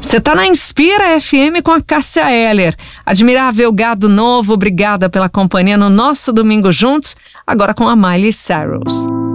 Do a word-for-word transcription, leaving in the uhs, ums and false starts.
Você tá na Inspira F M com a Cássia Eller. Admirável Gado Novo, obrigada pela companhia no nosso Domingo Juntos, agora com a Miley Cyrus.